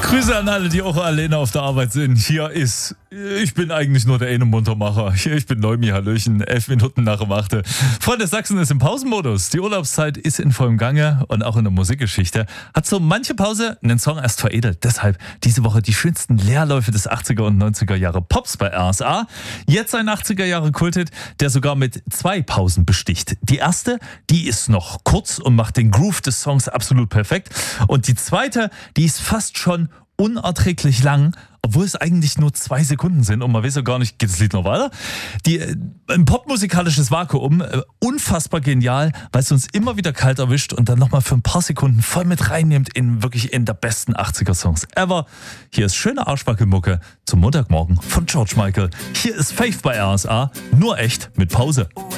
Grüße an alle, die auch alleine auf der Arbeit sind. Ich bin eigentlich nur der eine Muntermacher. Ich bin Neumi, Hallöchen, 11 Minuten nach dem 8. Freunde, Sachsen ist im Pausenmodus. Die Urlaubszeit ist in vollem Gange und auch in der Musikgeschichte hat so manche Pause einen Song erst veredelt. Deshalb diese Woche die schönsten Leerläufe des 80er und 90er Jahre Pops bei RSA. Jetzt ein 80er Jahre Kulthit, der sogar mit 2 Pausen besticht. Die erste, die ist noch kurz und macht den Groove des Songs absolut perfekt. Und die zweite, die ist fast schon unerträglich lang, obwohl es eigentlich nur 2 Sekunden sind und man weiß ja gar nicht, geht das Lied noch weiter? Ein popmusikalisches Vakuum, unfassbar genial, weil es uns immer wieder kalt erwischt und dann nochmal für ein paar Sekunden voll mit reinnimmt in der besten 80er-Songs ever. Hier ist schöne Arschwackelmucke zum Montagmorgen von George Michael. Hier ist Faith bei RSA, nur echt mit Pause.